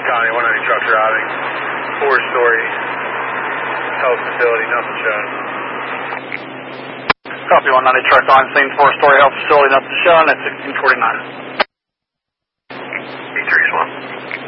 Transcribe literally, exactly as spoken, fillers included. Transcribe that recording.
County, one ninety truck routing, four-story health facility, nothing shown. Copy one ninety truck on scene, four-story health facility, nothing shown at sixteen forty-nine. E three is one.